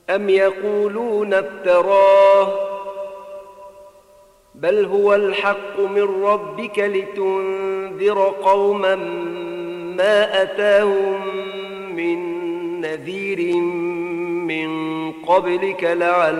أم يقولون افتراه بل هو الحق من ربك لتنذر قوما ما أتاهم من نذير من قبلك